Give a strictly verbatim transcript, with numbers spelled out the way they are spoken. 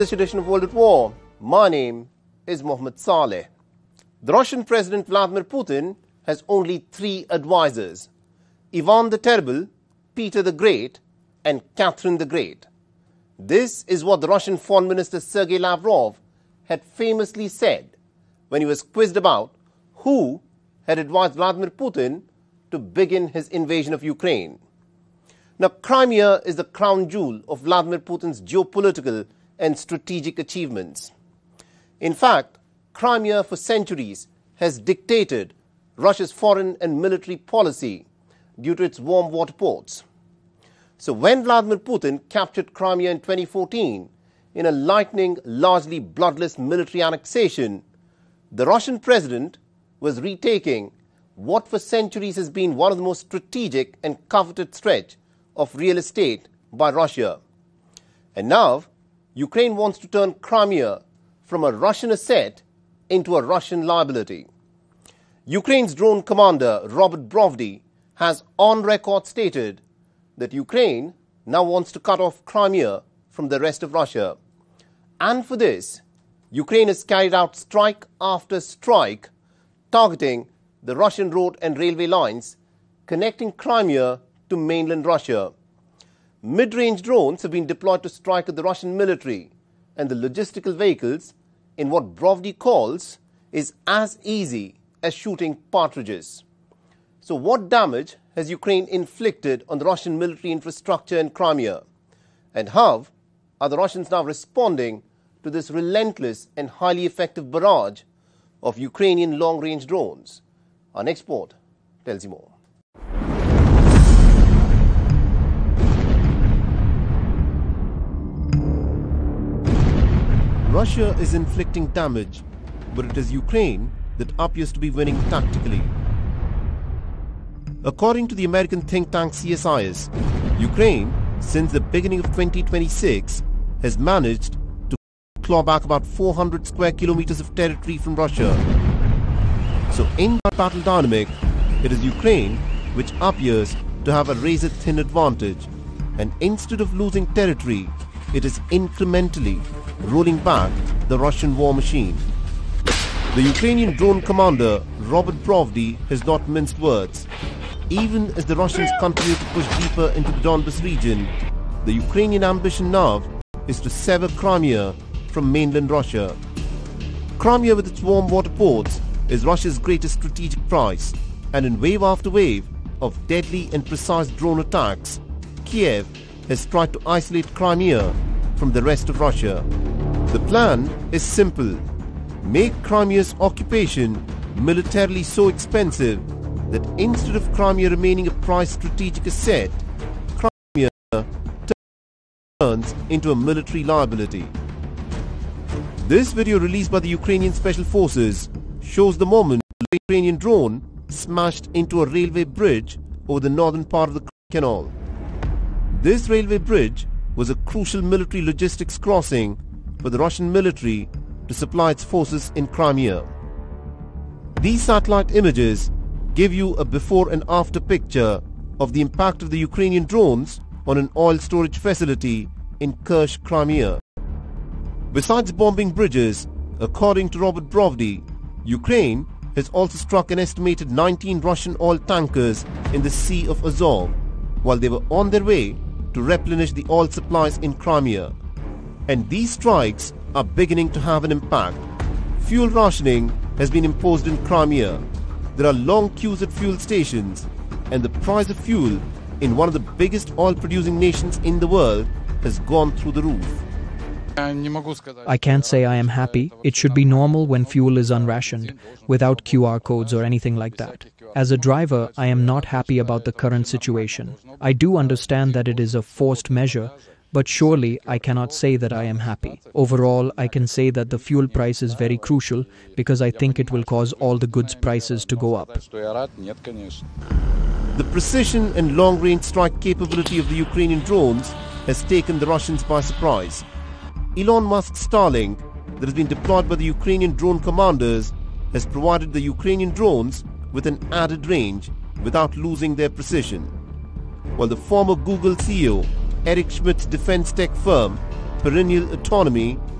This edition of World at War. My name is Mohammed Saleh. The Russian President Vladimir Putin has only three advisors: Ivan the Terrible, Peter the Great, and Catherine the Great. This is what the Russian Foreign Minister Sergei Lavrov had famously said when he was quizzed about who had advised Vladimir Putin to begin his invasion of Ukraine. Now, Crimea is the crown jewel of Vladimir Putin's geopolitical and strategic achievements. In fact, Crimea for centuries has dictated Russia's foreign and military policy due to its warm water ports. So when Vladimir Putin captured Crimea in twenty fourteen in a lightning, largely bloodless military annexation, the Russian president was retaking what for centuries has been one of the most strategic and coveted stretch of real estate by Russia. And now, Ukraine wants to turn Crimea from a Russian asset into a Russian liability. Ukraine's drone commander, Robert Brovdy, has on record stated that Ukraine now wants to cut off Crimea from the rest of Russia. And for this, Ukraine has carried out strike after strike, targeting the Russian road and railway lines connecting Crimea to mainland Russia. Mid-range drones have been deployed to strike at the Russian military and the logistical vehicles in what Brovdy calls is as easy as shooting partridges. So what damage has Ukraine inflicted on the Russian military infrastructure in Crimea? And how are the Russians now responding to this relentless and highly effective barrage of Ukrainian long-range drones? Our next report tells you more. Russia is inflicting damage, but it is Ukraine that appears to be winning tactically. According to the American think tank C S I S, Ukraine, since the beginning of twenty twenty-six, has managed to claw back about four hundred square kilometers of territory from Russia. So in that battle dynamic, it is Ukraine which appears to have a razor-thin advantage, and instead of losing territory, it is incrementally rolling back the Russian war machine. The Ukrainian drone commander, Robert Brovdy, has not minced words. Even as the Russians continue to push deeper into the Donbas region, the Ukrainian ambition now is to sever Crimea from mainland Russia. Crimea, with its warm water ports, is Russia's greatest strategic prize, and in wave after wave of deadly and precise drone attacks, Kiev has tried to isolate Crimea from the rest of Russia. The plan is simple: make Crimea's occupation militarily so expensive that instead of Crimea remaining a prized strategic asset, Crimea turns into a military liability. This video, released by the Ukrainian Special Forces, shows the moment the Ukrainian drone smashed into a railway bridge over the northern part of the canal. This railway bridge was a crucial military logistics crossing for the Russian military to supply its forces in Crimea. These satellite images give you a before and after picture of the impact of the Ukrainian drones on an oil storage facility in Kerch, Crimea. Besides bombing bridges, according to Robert Brovdy, Ukraine has also struck an estimated nineteen Russian oil tankers in the Sea of Azov while they were on their way to replenish the oil supplies in Crimea. And these strikes are beginning to have an impact. Fuel rationing has been imposed in Crimea. There are long queues at fuel stations, and the price of fuel in one of the biggest oil-producing nations in the world has gone through the roof. I can't say I am happy. It should be normal when fuel is unrationed, without Q R codes or anything like that. As a driver, I am not happy about the current situation. I do understand that it is a forced measure, but surely I cannot say that I am happy. Overall, I can say that the fuel price is very crucial because I think it will cause all the goods prices to go up. The precision and long-range strike capability of the Ukrainian drones has taken the Russians by surprise. Elon Musk's Starlink, that has been deployed by the Ukrainian drone commanders, has provided the Ukrainian drones with an added range without losing their precision. While the former Google C E O, Eric Schmidt's defense tech firm, Perennial Autonomy,